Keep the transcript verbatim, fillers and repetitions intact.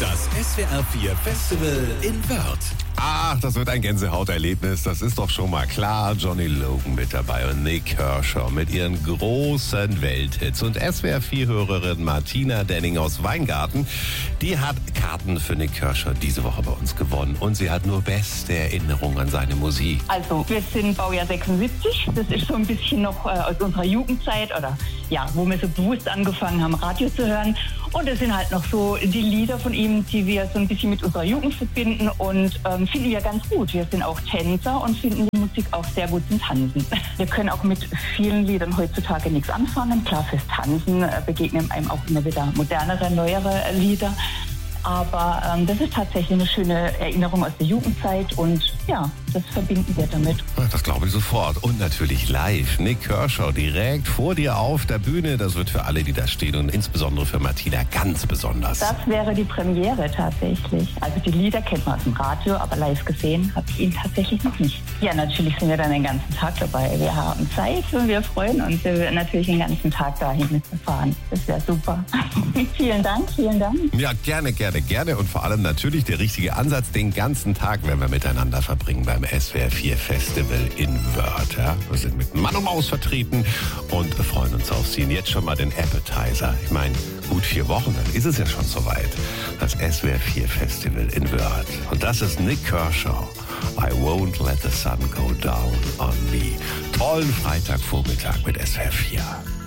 Das S W R vier Festival in Wörth. Ach, das wird ein Gänsehauterlebnis, das ist doch schon mal klar. Johnny Logan mit dabei und Nik Kershaw mit ihren großen Welthits. Und S W R vier-Hörerin Martina Denning aus Weingarten, die hat Karten für Nik Kershaw diese Woche bei uns gewonnen. Und sie hat nur beste Erinnerungen an seine Musik. Also, wir sind Baujahr sechsundsiebzig. Das ist so ein bisschen noch äh, aus unserer Jugendzeit oder ja, wo wir so bewusst angefangen haben, Radio zu hören. Und das sind halt noch so die Lieder von ihm, die wir so ein bisschen mit unserer Jugend verbinden und ähm, finden wir ganz gut. Wir sind auch Tänzer und finden die Musik auch sehr gut zum Tanzen. Wir können auch mit vielen Liedern heutzutage nichts anfangen. Klar, fürs Tanzen äh, begegnen einem auch immer wieder modernere, neuere äh, Lieder. Aber ähm, das ist tatsächlich eine schöne Erinnerung aus der Jugendzeit und ja, das verbinden wir damit. Das glaube ich sofort. Und natürlich live. Nik Kershaw direkt vor dir auf der Bühne. Das wird für alle, die da stehen und insbesondere für Martina ganz besonders. Das wäre die Premiere tatsächlich. Also die Lieder kennt man aus dem Radio, aber live gesehen habe ich ihn tatsächlich noch nicht. Ja, natürlich sind wir dann den ganzen Tag dabei. Wir haben Zeit und wir freuen uns. Wir werden natürlich den ganzen Tag dahin fahren. Das wäre super. Vielen Dank, vielen Dank. Ja, gerne, gerne, gerne. Und vor allem natürlich der richtige Ansatz. Den ganzen Tag werden wir miteinander verbringen beim S W R vier Festival in Wörth. Ja? Wir sind mit Mann und Maus vertreten und freuen uns auf Sie. Und jetzt schon mal den Appetizer. Ich meine, gut vier Wochen, dann ist es ja schon soweit. Das S W R vier Festival in Wörth. Und das ist Nik Kershaw. I won't let the sun go down on me. Tollen Freitagvormittag mit S W R vier.